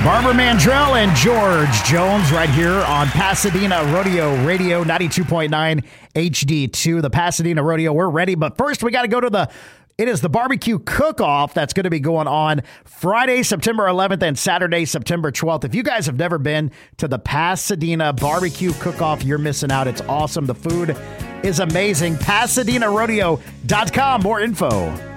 Barbara Mandrell and George Jones right here on Pasadena Rodeo Radio 92.9 HD2. The Pasadena Rodeo, we're ready. But first, we got to go to it is the barbecue cook-off that's going to be going on Friday, September 11th and Saturday, September 12th. If you guys have never been to the Pasadena barbecue cook-off, you're missing out. It's awesome. The food is amazing. PasadenaRodeo.com. More info.